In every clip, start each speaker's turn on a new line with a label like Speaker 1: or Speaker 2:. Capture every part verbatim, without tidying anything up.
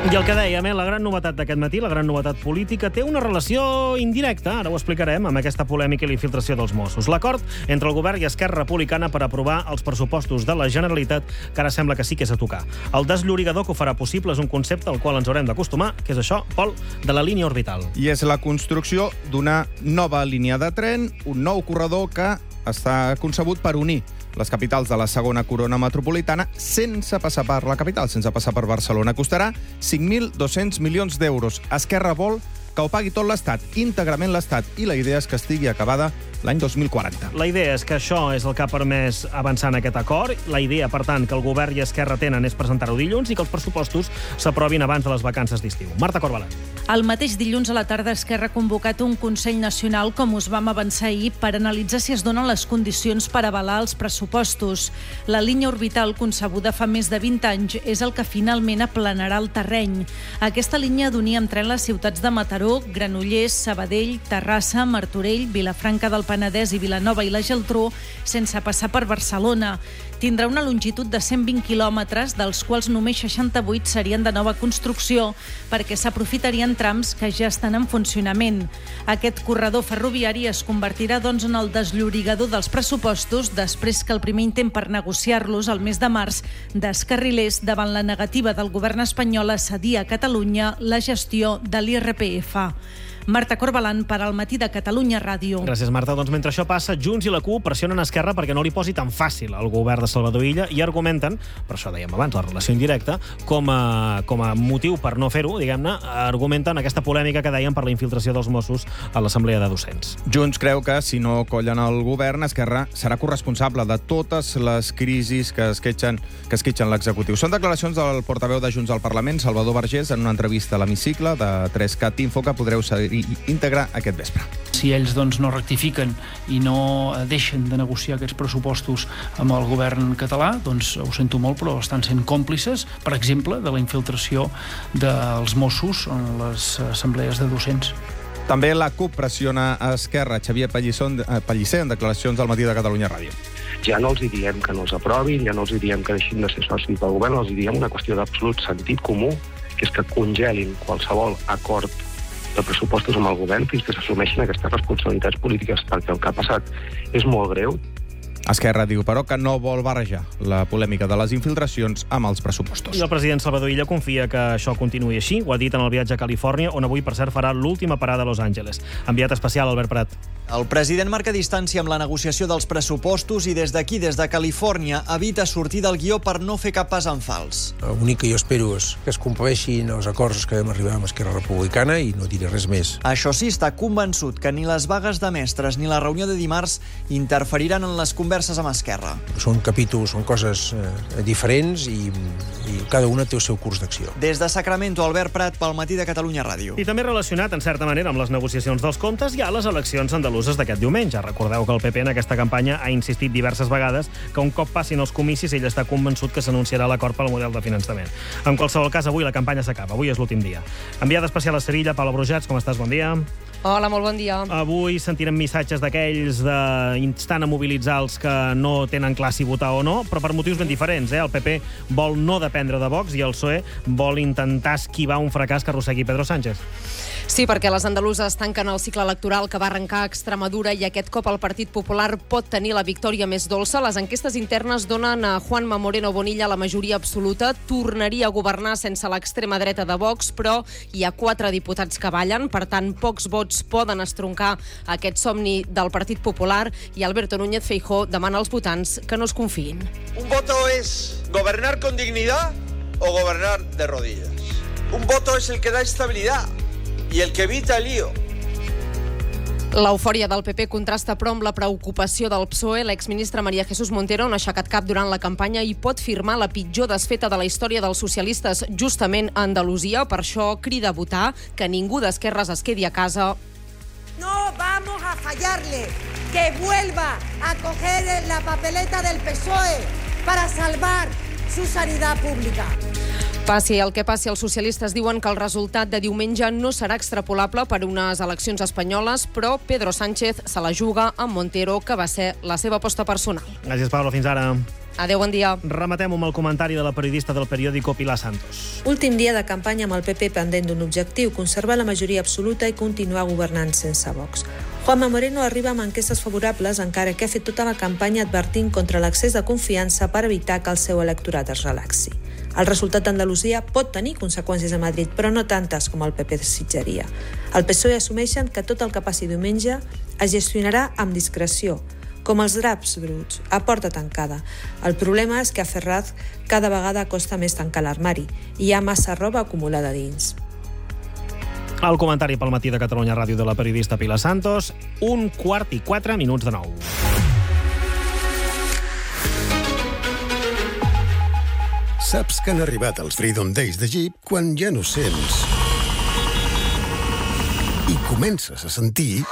Speaker 1: I el que dèiem, eh, la gran novetat d'aquest matí, la gran novetat política, té una relació indirecta, ara ho explicarem, amb aquesta polèmica i la infiltració dels Mossos. L'acord entre el govern i Esquerra Republicana per aprovar els pressupostos de la Generalitat, que ara sembla que sí que és a tocar. El desllorigador que ho farà possible és un concepte al qual ens haurem d'acostumar, que és això, Pol, de la línia orbital.
Speaker 2: I és la construcció d'una nova línia de tren, un nou corredor que està concebut per unir les capitals de la segona corona metropolitana sense passar per la capital, sense passar per Barcelona. Costarà cinc mil dos-cents milions d'euros. Esquerra vol que ho pagui tot l'Estat, íntegrament l'Estat, i la idea és que estigui acabada l'any dos mil quaranta.
Speaker 1: La idea és que això és el que ha permès avançar en aquest acord. La idea, per tant, que el govern i Esquerra tenen és presentar-ho dilluns i que els pressupostos s'aprovin abans de les vacances d'estiu. Marta Corbalán.
Speaker 3: El mateix dilluns a la tarda, Esquerra ha convocat un Consell Nacional, com us vam avançar ahir, per analitzar si es donen les condicions per avalar els pressupostos. La línia orbital, concebuda fa més de vint anys, és el que finalment aplanarà el terreny. Aquesta línia d'unir amb tren les ciutats de Mataró, Granollers, Sabadell, Terrassa, Martorell, Vilafranca del Penedès i Vilanova i la Geltrú, sense passar per Barcelona. Tindrà una longitud de cent vint quilòmetres, dels quals només seixanta-vuit serien de nova construcció, perquè s'aprofitarien trams que ja estan en funcionament. Aquest corredor ferroviari es convertirà, doncs, en el desllorigador dels pressupostos després que el primer intent per negociar-los el mes de març descarrilés davant la negativa del govern espanyol a cedir a Catalunya la gestió de l'I R P F. Marta Corbalán, per al Matí de Catalunya Ràdio.
Speaker 1: Gràcies, Marta. Doncs mentre això passa, Junts i la C U pressionen Esquerra perquè no li posi tan fàcil al govern de Salvador Illa i argumenten, per això dèiem abans, la relació indirecta, com a, com a motiu per no fer-ho, diguem-ne, argumenten aquesta polèmica que dèiem per la infiltració dels Mossos a l'Assemblea de Docents.
Speaker 2: Junts creu que, si no collen el govern, Esquerra serà corresponsable de totes les crisis que esquitxen, que esquitxen l'executiu. Són declaracions del portaveu de Junts al Parlament, Salvador Vergés, en una entrevista a l'Hemicicle de tres cat Info, que podreu seguir íntegre aquest vespre.
Speaker 4: Si ells doncs, no rectifiquen i no deixen de negociar aquests pressupostos amb el govern català, doncs ho sento molt, però estan sent còmplices, per exemple, de la infiltració dels Mossos en les assemblees de docents.
Speaker 2: També la C U P pressiona a Esquerra. Xavier Pellicer, en declaracions al Matí de Catalunya Ràdio.
Speaker 5: Ja no els diem que no els aprovin, ja no els diem que deixin de ser socis del govern, els diem una qüestió d'absolut sentit comú, que és que congelin qualsevol acord de pressupostos amb el govern fins que s'assumeixin aquestes responsabilitats polítiques, perquè el que ha passat és molt greu.
Speaker 2: Esquerra diu, però, que no vol barrejar la polèmica de les infiltracions amb els pressupostos.
Speaker 1: I el president Salvador Illa confia que això continuï així. Ho ha dit en el viatge a Califòrnia, on avui, per cert, farà l'última parada a Los Angeles. Enviat especial, Albert Prat.
Speaker 6: El president marca distància amb la negociació dels pressupostos i des d'aquí, des de Califòrnia, evita sortir del guió per no fer cap pas en fals.
Speaker 7: L'únic que jo espero és que es compleixin els acords que vam arribar amb Esquerra Republicana i no diré res més.
Speaker 6: Això sí, està convençut que ni les vagues de mestres ni la reunió de dimarts interferiran en les converses amb Esquerra.
Speaker 7: Són capítols, són coses eh, diferents i, i cada una té el seu curs d'acció.
Speaker 6: Des de Sacramento, Albert Prat, pel Matí de Catalunya Ràdio.
Speaker 1: I també relacionat, en certa manera, amb les negociacions dels comptes, hi ha les eleccions andaluses d'aquest diumenge. Recordeu que el P P en aquesta campanya ha insistit diverses vegades que un cop passin els comicis ell està convençut que s'anunciarà l'acord pel model de finançament. En qualsevol cas, avui la campanya s'acaba. Avui és l'últim dia. Enviada especial a Sevilla, Paula Brujats, com estàs? Bon dia.
Speaker 8: Hola, molt bon dia.
Speaker 1: Avui sentirem missatges d'aquells d'instant a mobilitzar els que no tenen clar si votar o no, però per motius ben diferents. Eh? El P P vol no dependre de Vox i el P S O E vol intentar esquivar un fracàs que arrossegui Pedro Sánchez.
Speaker 8: Sí, perquè les andaluses tanquen el cicle electoral que va arrencar a Extremadura i aquest cop el Partit Popular pot tenir la victòria més dolça. Les enquestes internes donen a Juanma Moreno Bonilla la majoria absoluta. Tornaria a governar sense l'extrema dreta de Vox, però hi ha quatre diputats que ballen, per tant, pocs vots poden estroncar aquest somni del Partit Popular i Alberto Núñez Feijóo demana als votants que no es confiïn.
Speaker 9: Un voto es gobernar con dignidad o gobernar de rodillas. Un voto es el que da estabilidad i el que evita el lío.
Speaker 8: L'eufòria del P P contrasta però amb la preocupació del P S O E. L'exministre María Jesús Montero no ha aixecat cap durant la campanya i pot firmar la pitjor desfeta de la història dels socialistes justament a Andalusia. Per això crida a votar, que ningú d'esquerres es quedi a casa.
Speaker 10: No vamos a fallarle, que vuelva a coger la papeleta del P S O E para salvar su sanidad pública.
Speaker 8: Passi el que passi, els socialistes diuen que el resultat de diumenge no serà extrapolable per unes eleccions espanyoles, però Pedro Sánchez se la juga amb Montero, que va ser la seva aposta personal.
Speaker 1: Gràcies, Pablo. Fins ara.
Speaker 8: Adéu, bon dia.
Speaker 1: Rematem amb el comentari de la periodista del periòdico Pilar Santos.
Speaker 11: Últim dia de campanya amb el P P pendent d'un objectiu, conservar la majoria absoluta i continuar governant sense Vox. Juanma Moreno arriba amb enquestes favorables, encara que ha fet tota la campanya advertint contra l'excés de confiança per evitar que el seu electorat es relaxi. El resultat d'Andalusia pot tenir conseqüències a Madrid, però no tantes com el P P desitjaria. El P S O E assumeixen que tot el que passi diumenge es gestionarà amb discreció, com els draps bruts, a porta tancada. El problema és que a Ferraz cada vegada costa més tancar l'armari i hi ha massa roba acumulada dins.
Speaker 1: El comentari pel matí de Catalunya Ràdio de la periodista Pilar Santos, un quart i quatre minuts de nou.
Speaker 12: Saps que han arribat els Freedom Days de Jeep quan ja no sents i comences a sentir...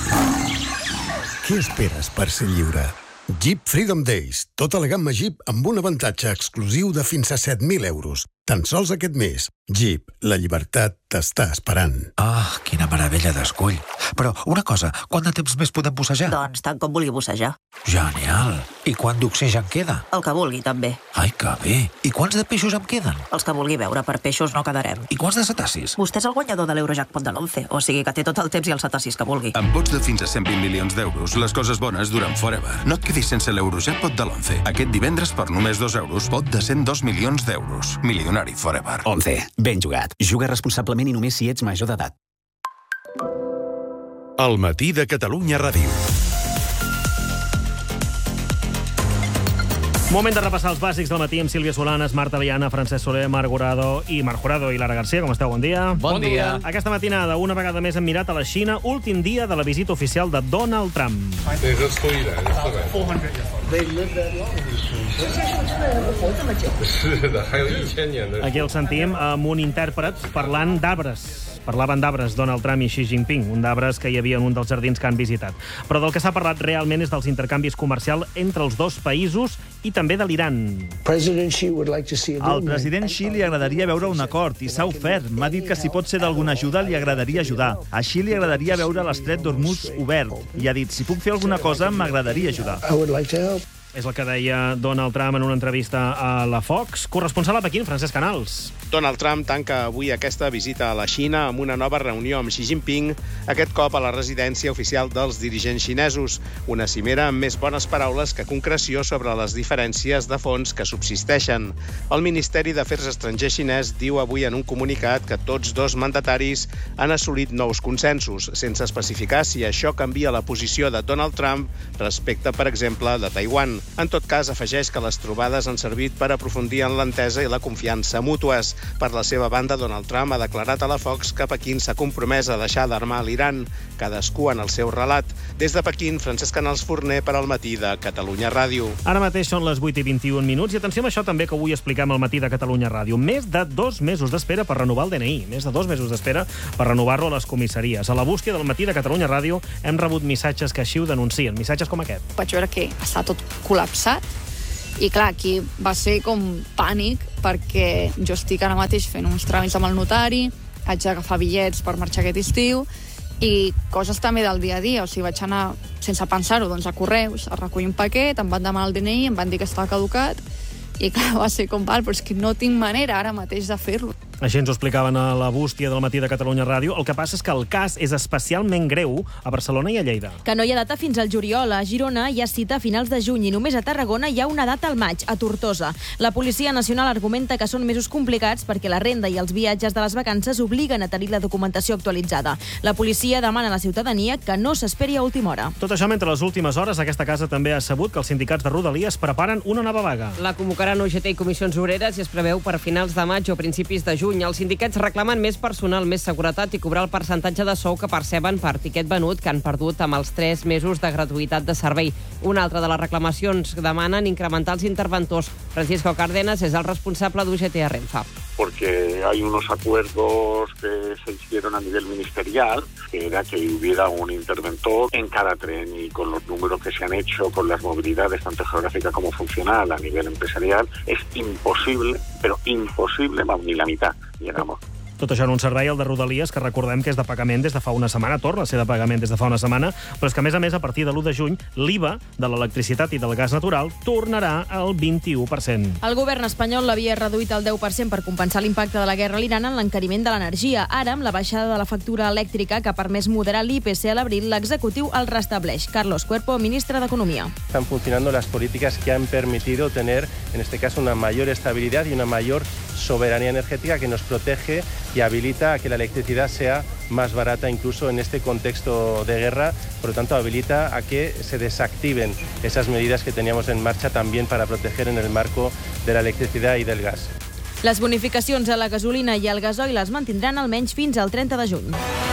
Speaker 12: Què esperes per ser lliure? Jeep Freedom Days. Tota la gamma Jeep amb un avantatge exclusiu de fins a set mil euros. Tan sols aquest mes. Jeep, la llibertat t'està esperant.
Speaker 13: Ah, quina meravella d'escull. Però, una cosa, quant de temps més podem bussejar?
Speaker 14: Doncs tant com vulgui bussejar.
Speaker 13: Genial. I quant d'oxigen queda?
Speaker 14: El que vulgui, també.
Speaker 13: Ai, que bé. I quants de peixos em queden?
Speaker 14: Els que vulgui veure, per peixos no quedarem.
Speaker 13: I quants de cetacis?
Speaker 14: Vostè és el guanyador de l'Eurojackpot de l'once, o sigui que té tot el temps i els cetacis que vulgui.
Speaker 15: Amb pots de fins a cent vint milions d'euros, les coses bones duren forever. No et quedis sense l'Eurojackpot de l'once. Aquest divendres, per només dos euros, pot de cent dos milions d'euros. Milionari forever.
Speaker 16: once. Ben jugat. Juga responsablement i només si ets major d'edat.
Speaker 17: El matí de Catalunya Ràdio.
Speaker 1: Moment de repassar els bàsics del matí amb Sílvia Solanes, Marta Viana, Francesc Soler, Marc Jurado i Marc Jurado i Lara Garcia. Com esteu? Bon dia.
Speaker 18: Bon dia.
Speaker 1: Aquesta matinada, una vegada més, hem mirat a la Xina, últim dia de la visita oficial de Donald Trump. Aquí el sentim amb un intèrpret parlant d'arbres. Parlaven d'arbres, Donald Trump i Xi Jinping, un d'arbres que hi havia en un dels jardins que han visitat. Però del que s'ha parlat realment és dels intercanvis comercials entre els dos països i també de l'Iran.
Speaker 19: Al president Xi li agradaria veure un acord i s'ha ofert. M'ha dit que si pot ser d'alguna ajuda li agradaria ajudar. A Xi li agradaria veure l'estret d'Hormuz obert i ha dit, si puc fer alguna cosa, m'agradaria ajudar.
Speaker 1: És el que deia Donald Trump en una entrevista a la Fox. Corresponsal a Pequín, Francesc Canals.
Speaker 20: Donald Trump tanca avui aquesta visita a la Xina amb una nova reunió amb Xi Jinping, aquest cop a la residència oficial dels dirigents xinesos. Una cimera amb més bones paraules que concreció sobre les diferències de fons que subsisteixen. El Ministeri d'Afers Estrangers xinès diu avui en un comunicat que tots dos mandataris han assolit nous consensos, sense especificar si això canvia la posició de Donald Trump respecte, per exemple, de Taiwan. En tot cas, afegeix que les trobades han servit per aprofundir en l'entesa i la confiança mútues. Per la seva banda, Donald Trump ha declarat a la Fox que Pequín s'ha compromès a deixar d'armar l'Iran, cadascú en el seu relat. Des de Pequín, Francesc Canals Forner per al matí de Catalunya Ràdio.
Speaker 1: Ara mateix són les vuit i vint-i-un minuts i atenció amb això també que avui expliquem al matí de Catalunya Ràdio. Més de dos mesos d'espera per renovar el D N I. Més de dos mesos d'espera per renovar-lo a les comissaries. A la bústia del matí de Catalunya Ràdio hem rebut missatges que així ho denuncien. Missatges com aquest.
Speaker 21: Vaig veure que està tot col·lapsat i clar, aquí va ser com pànic perquè jo estic ara mateix fent uns tràmits amb el notari, haig d'agafar bitllets per marxar aquest estiu i coses també del dia a dia, o sigui, vaig anar sense pensar-ho, doncs a Correus, a recollir un paquet, em van demanar el D N I, em van dir que estava caducat i clar, va ser com val, però és que no tinc manera ara mateix de fer-lo.
Speaker 1: Així ens ho explicaven a la bústia del matí de Catalunya Ràdio. El que passa és que el cas és especialment greu a Barcelona i a Lleida.
Speaker 22: Que no hi ha data fins al juliol. A Girona hi ha cita a finals de juny i només a Tarragona hi ha una data al maig, a Tortosa. La Policia Nacional argumenta que són mesos complicats perquè la renda i els viatges de les vacances obliguen a tenir la documentació actualitzada. La policia demana a la ciutadania que no s'esperi a última hora.
Speaker 1: Tot això mentre les últimes hores aquesta casa també ha sabut que els sindicats de Rodalies preparen una nova vaga.
Speaker 23: La convocaran U G T i Comissions Obreres i es preveu per finals de maig o principis de juny. Els sindicats reclamen més personal, més seguretat i cobrar el percentatge de sou que perceben per tiquet venut que han perdut amb els tres mesos de gratuïtat de servei. Una altra de les reclamacions demanen incrementar els interventors. Francisco Cárdenas és el responsable d'U G T a Renfe.
Speaker 24: Porque hay unos acuerdos que se hicieron a nivel ministerial, que era que hubiera un interventor en cada tren y con los números que se han hecho, con las movilidades tanto geográfica como funcional a nivel empresarial, es imposible, pero imposible, vamos, ni la mitad llegamos.
Speaker 1: Tot això en un servei, el de Rodalies, que recordem que és de pagament des de fa una setmana, torna a ser de pagament des de fa una setmana, però és que, a més a més, a partir de l'u de juny, l'I V A de l'electricitat i del gas natural tornarà al vint-i-u per cent.
Speaker 22: El govern espanyol l'havia reduït al deu per cent per compensar l'impacte de la guerra a l'Iran en l'encariment de l'energia. Ara, amb la baixada de la factura elèctrica que ha permès moderar l'I P C a l'abril, l'executiu el restableix. Carlos Cuerpo, ministre d'Economia.
Speaker 3: Están funcionando las políticas que han permitido tener, en este caso, una mayor estabilidad y una mayor soberanía energética que nos protege y habilita a que la electricidad sea más barata incluso en este contexto de guerra. Por lo tanto, habilita a que se desactiven esas medidas que teníamos en marcha también para proteger en el marco de la electricidad y del gas.
Speaker 22: Les bonificacions a la gasolina i al gasoil es mantindran almenys fins al trenta de juny.